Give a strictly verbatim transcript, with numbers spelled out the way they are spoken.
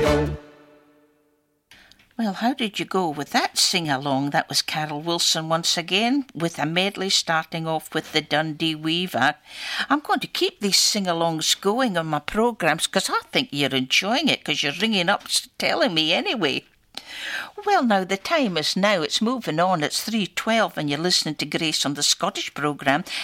Well, how did you go with that sing-along? That was Carol Wilson once again, with a medley starting off with the Dundee Weaver. I'm going to keep these sing-alongs going on my programmes because I think you're enjoying it because you're ringing up telling me anyway. Well, now, the time is now. It's moving on. It's three twelve and you're listening to Grace on the Scottish programme.